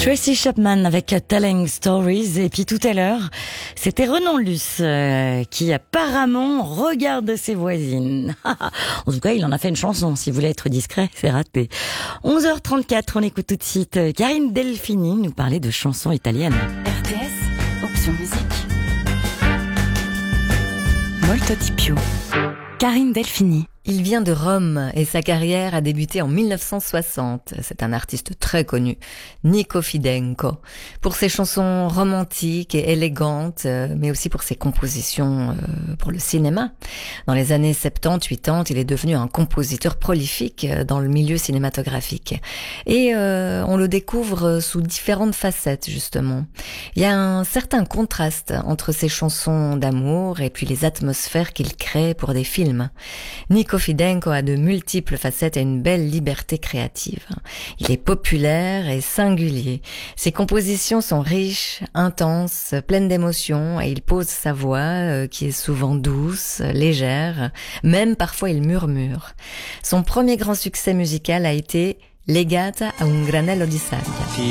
Tracy Chapman avec Telling Stories. Et puis tout à l'heure, c'était Renan Luce qui apparemment regarde ses voisines. En tout cas, il en a fait une chanson. Si vous voulez être discret, c'est raté. 11h34, on écoute tout de suite Karine Delphini nous parler de chansons italiennes. RTS, option musique. Molto di più. Karine Delphini. Il vient de Rome et sa carrière a débuté en 1960. C'est un artiste très connu, Nico Fidenco, pour ses chansons romantiques et élégantes, mais aussi pour ses compositions pour le cinéma. Dans les années 70-80, il est devenu un compositeur prolifique dans le milieu cinématographique. Et on le découvre sous différentes facettes, justement. Il y a un certain contraste entre ses chansons d'amour et puis les atmosphères qu'il crée pour des films. Nico Fidenco a de multiples facettes et une belle liberté créative. Il est populaire et singulier. Ses compositions sont riches, intenses, pleines d'émotions et il pose sa voix qui est souvent douce, légère, même parfois il murmure. Son premier grand succès musical a été Legata a un granello di sabbia.